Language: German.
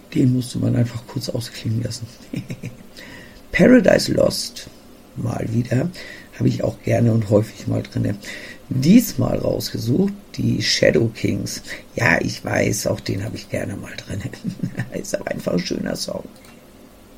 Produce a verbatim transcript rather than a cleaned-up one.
Den musste man einfach kurz ausklingen lassen. Paradise Lost, mal wieder, habe ich auch gerne und häufig mal drin. Diesmal rausgesucht, die Shadow Kings. Ja, ich weiß, auch den habe ich gerne mal drin. Ist aber einfach ein schöner Song.